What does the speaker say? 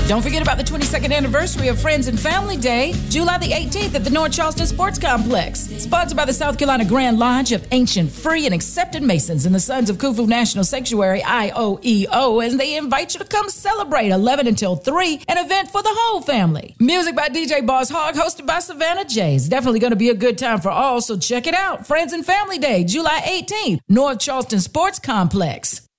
Don't forget about the 22nd anniversary of Friends and Family Day, July the 18th at the North Charleston Sports Complex. Sponsored by the South Carolina Grand Lodge of Ancient, Free, and Accepted Masons and the Sons of Khufu National Sanctuary, IOEO, and they invite you to come celebrate 11 until 3, an event for the whole family. Music by DJ Boss Hogg, hosted by Savannah J. It's definitely going to be a good time for all, so check it out. Friends and Family Day, July 18th, North Charleston Sports Complex.